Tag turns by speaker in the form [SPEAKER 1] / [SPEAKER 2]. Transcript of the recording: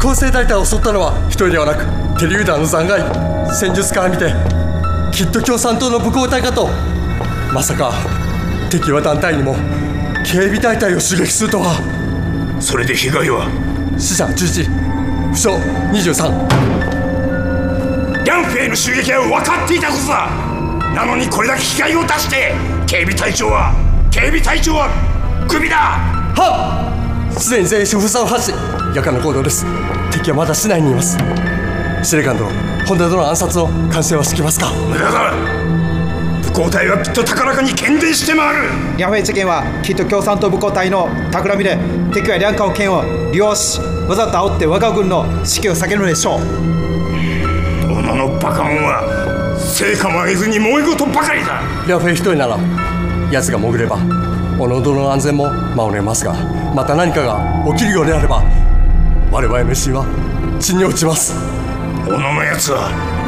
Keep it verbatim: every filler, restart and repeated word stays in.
[SPEAKER 1] 構成大隊を襲ったのは一人ではなく手榴弾の残骸。戦術から見てきっと共産党の武工隊かと。まさか敵は団体にも警備大隊を襲撃するとは。
[SPEAKER 2] それで被害は？
[SPEAKER 1] 死者じゅういち、負傷にじゅうさん。
[SPEAKER 2] リャンフェイの襲撃は分かっていたことだ。なのにこれだけ被害を出して警備隊長は警備隊長はクビだ。
[SPEAKER 1] はっ、すでに全員封鎖を発し夜間の行動です。敵はまだ市内にいます。司令官殿、本田殿の暗殺を監視はしてきますか？
[SPEAKER 2] 無駄だ。武工隊はきっと高らかに喧伝して回る。
[SPEAKER 3] リャンフェイ事件はきっと共産党武工隊の企みで、敵はリャンカオ県を利用しわざと煽って我が軍の士気を下げるのでしょう。
[SPEAKER 2] 殿のバカ者は成果も上げずに揉め事ばかりだ。
[SPEAKER 1] リャンフェイ一人なら奴が潜ればおのおのの安全も守れますが、また何かが起きるようであれば我々の威信は地に落ちます。
[SPEAKER 2] 小野のやつは